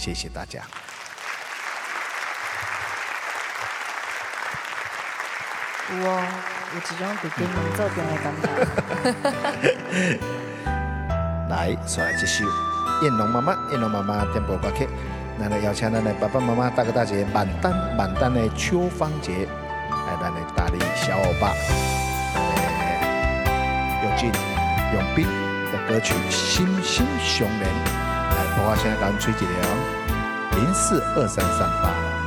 谢谢大家。 有哦，有一种伫金门做中的感觉。 来，再来这首《燕龙妈妈》，燕龙妈妈点播歌曲，咱来邀请咱的爸爸妈妈、大哥大姐，满单的秋芳节，来咱的大力小欧巴，用劲用兵的歌曲《心心相连》，来播下先甲阮吹一个042338。